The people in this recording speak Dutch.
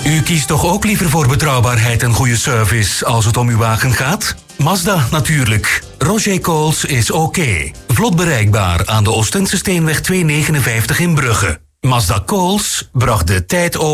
U kiest toch ook liever voor betrouwbaarheid en goede service als het om uw wagen gaat? Mazda natuurlijk. Roger Coles is oké. Vlot bereikbaar aan de Oostense Steenweg 259 in Brugge. Mazda Coles bracht de tijd over.